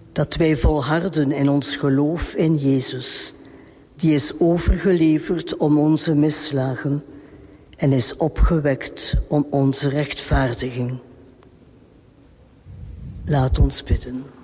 dat wij volharden in ons geloof in Jezus, die is overgeleverd om onze misslagen en is opgewekt om onze rechtvaardiging. Laat ons bidden.